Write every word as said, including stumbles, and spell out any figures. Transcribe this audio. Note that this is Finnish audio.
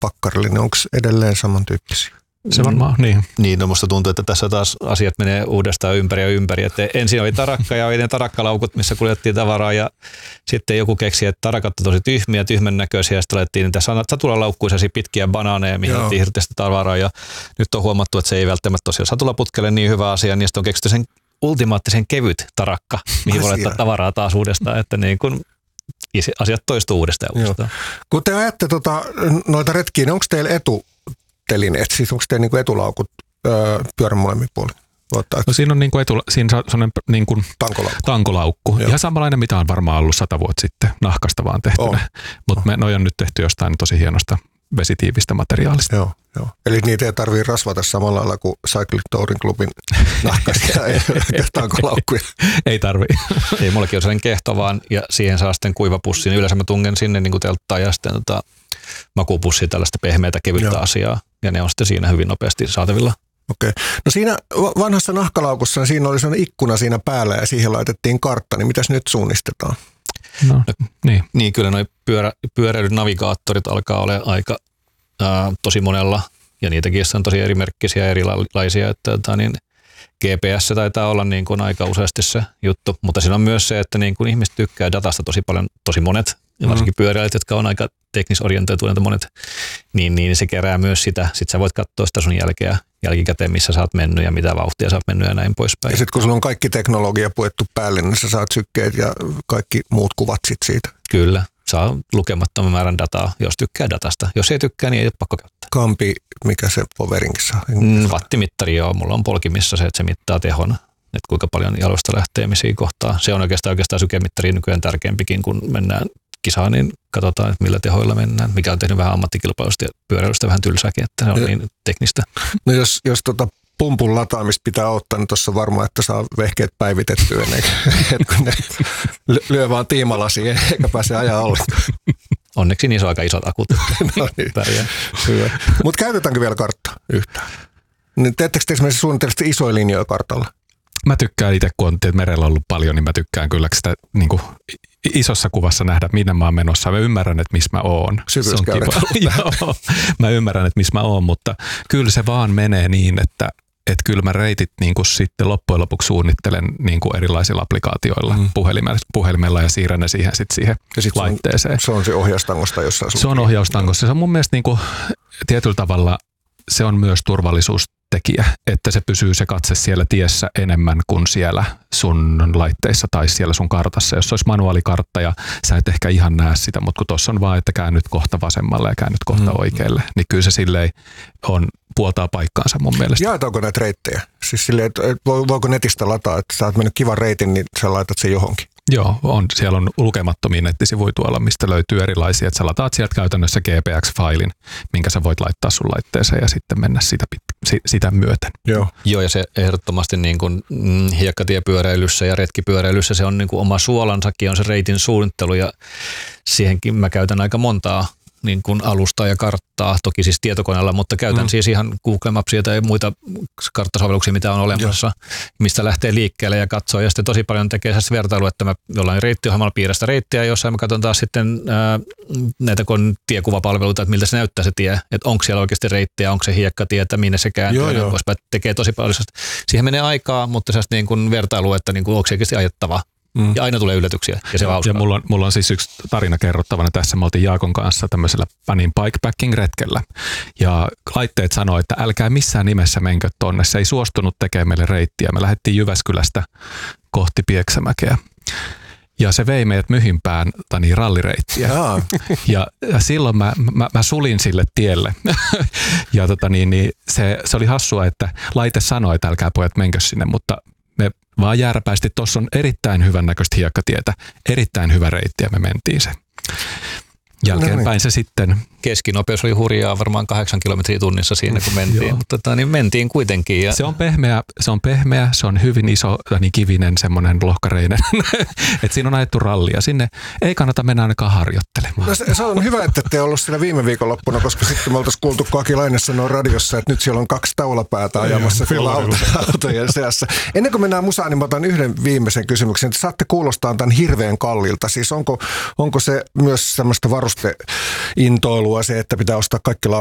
pakkarillinen, onko edelleen samantyyppisiä? Se varmaan, niin. Niin, no musta tuntuu, että tässä taas asiat menee uudestaan ympäri ja ympäri. Että ensin oli tarakka ja oli ne tarakkalaukut, missä kuljettiin tavaraa ja sitten joku keksi, että tarakat on tosi tyhmiä, tyhmän näköisiä ja sitten alettiin niitä satulalaukkuisia pitkiä banaaneja, mihin otettiin hirveästi tavaraa ja nyt on huomattu, että se ei välttämättä tosiaan satulaputkelle niin hyvä asia, niin sitten on keksitty sen ultimaattisen kevyt tarakka, mihin voi laittaa tavaraa taas uudestaan, että niin kun asiat toistuu uudestaan ja uudestaan. Kun te ajatte tota, noita retkiä, niin onko teillä etutelineet, siis onko teillä niinku etulaukut öö, pyörän molemmin puolin? No siinä on niinku etu, siinä on sellainen niinku tankolaukku. tankolaukku. Ihan samanlainen, mitä on varmaan ollut sata vuotta sitten, nahkasta vaan tehtynä. Mutta me noi on nyt tehty jostain tosi hienosta vesitiivistä materiaalista. Joo, joo. Eli niitä ei tarvitse rasvata samalla lailla kuin Cycling Touring Clubin nahkaisia ja tankolaukkuja. Ei tarvitse. Ei, mullakin on sellainen kehto vaan, ja siihen saa sitten kuivapussin. Yleensä mä tungen sinne niin kuin telttaan ja sitten tota, makupussia, tällaista pehmeätä, kevyttä joo. asiaa. Ja ne on sitten siinä hyvin nopeasti saatavilla. Okei. No siinä vanhassa nahkalaukussa siinä oli sellainen ikkuna siinä päällä ja siihen laitettiin kartta, niin mitäs nyt suunnistetaan? No, no niin. Niin, kyllä noi pyörä, pyöräilynavigaattorit alkaa olla aika ää, tosi monella, ja niitäkin on tosi erimerkkisiä ja erilaisia, että tota, niin G P S taitaa olla niin kuin aika useasti se juttu, mutta siinä on myös se, että niin kuin ihmiset tykkää datasta tosi paljon, tosi monet, ja varsinkin pyöräilijät, jotka on aika teknisorientoituneita monet, niin, niin se kerää myös sitä. Sitten sä voit katsoa sitä sun jälkeä, jälkikäteen, missä sä oot mennyt ja mitä vauhtia sä oot mennyt ja näin poispäin. Ja sitten kun sulla on kaikki teknologia puettu päälle, niin sä saat sykkeet ja kaikki muut kuvat sit siitä. Kyllä, saa lukemattoman määrän dataa, jos tykkää datasta. Jos ei tykkää, niin ei ole pakko käyttää. Kampi, mikä se Poverinkin saa? Mm, wattimittari joo, mulla on polkimissa se, että se mittaa tehon, että kuinka paljon jaloista lähtee missiin kohtaa. Se on oikeastaan, oikeastaan sykemittari nykyään tärkeämpikin, kun mennään kisaan, niin katsotaan, että millä tehoilla mennään, mikä on tehnyt vähän ammattikilpailusta ja pyöräilystä vähän tylsääkin, että se on ja, niin teknistä. No jos, jos tota pumpun lataamista pitää ottaa, niin tuossa varmaan, että saa vehkeet päivitettyä ennen kuin ne lyö vaan tiimalasiin eikä pääse ajaa ollenkaan. Onneksi niissä on aika isot akut. No niin, hyvä. Mutta käytetäänkö vielä karttaa yhtään? Niin teettekö te esimerkiksi suunnittelisesti isoja linjoja kartalla? Mä tykkään itse, kun on merellä ollut paljon, niin mä tykkään kyllä sitä niin kuin isossa kuvassa nähdä, minne mä oon menossa. Mä ymmärrän, että missä mä oon. Joo, mä ymmärrän, että missä mä oon, mutta kyllä se vaan menee niin, että että kyllä mä reitit niin kuin sitten loppujen lopuksi suunnittelen niin kuin erilaisilla applikaatioilla mm. puhelimella, puhelimella ja siirrän ne siihen, sit siihen ja sit laitteeseen. Se on, se on se ohjaustangosta jossain. Se on ohjaustangosta. Se on mun mielestä niin kuin, tietyllä tavalla se on myös turvallisuustekijä, että se pysyy se katse siellä tiessä enemmän kuin siellä sun laitteissa tai siellä sun kartassa. Jos olisi manuaalikartta ja sä et ehkä ihan näe sitä, mutta kun tuossa on vaan, että käännyt kohta vasemmalle ja käännyt kohta mm. oikealle, niin kyllä se silleen on, puoltaa paikkaansa mun mielestä. Jaetaanko näitä reittejä? Siis silleen, että voiko netistä lataa, että sä oot mennyt kivan reitin, niin sä laitat sen johonkin? Joo, on. Siellä on lukemattomia nettisivuja tuolla, mistä löytyy erilaisia. Että sä lataat sieltä käytännössä G P X-failin, minkä sä voit laittaa sun laitteeseen ja sitten mennä sitä, sitä myöten. Joo. Joo, ja se ehdottomasti niin kuin hiekkatiepyöräilyssä ja retkipyöräilyssä se on niin kuin oma suolansakin, on se reitin suunnittelu ja siihenkin mä käytän aika montaa niin kuin alustaa ja karttaa, toki siis tietokoneella, mutta käytän mm. siis ihan Google Mapsia tai muita karttasovelluksia, mitä on olemassa, Joo. mistä lähtee liikkeelle ja katsoo. Ja sitten tosi paljon tekee sellaista vertailua, että mä jollain reittiohjelmalla piirrän reittiä, jossain mä katson taas sitten ää, näitä kun tiekuvapalveluita, että miltä se näyttää se tie, että onko siellä oikeasti reittejä, onko se hiekkatie, että minne se kääntyy, koska tekee tosi paljon. Siihen menee aikaa, mutta sellaista niin kuin vertailua, että niin kuin, onko se oikeasti ajettava. Mm. Ja aina tulee yllätyksiä ja se on ja mulla on, mulla on siis yksi tarina kerrottavana tässä. Me oltiin Jaakon kanssa tämmöisellä Panin bikepacking-retkellä ja laitteet sanoi, että älkää missään nimessä menkö tonne. Se ei suostunut tekemään meille reittiä. Me lähdettiin Jyväskylästä kohti Pieksämäkeä. Ja se vei meidät Myhimpään niin rallireittiä. ja, ja silloin mä, mä, mä sulin sille tielle. ja tota niin, niin se, se oli hassua, että laite sanoi, että älkää pojat menkö sinne, mutta me vaan jääräpäisesti, tuossa on erittäin hyvän näköistä hiekkatietä, erittäin hyvä reitti ja me mentiin se. Jälkeenpäin se sitten. Keskinopeus oli hurjaa, varmaan kahdeksan kilometriä tunnissa siinä, kun mentiin, mutta tota, niin mentiin kuitenkin. Ja... Se on pehmeä, se on pehmeä, se on hyvin iso, niin kivinen, semmoinen lohkareinen, että siinä on ajettu rallia. Sinne ei kannata mennä ainakaan harjoittelemaan. No se, se on hyvä, että te ollut siinä viime viikonloppuna, koska sitten me oltaisiin kuultu, kun Aki Laine sanoo radiossa, että nyt siellä on kaksi taulapäätä ajamassa autojen seassa. Ennen kuin mennään musaan, niin mä otan yhden viimeisen kysymyksen. Saatte kuulostaa tämän hirveän kallilta. Siis onko, onko se myös semmoista varustelua, osteintoilua se, että pitää ostaa kaikki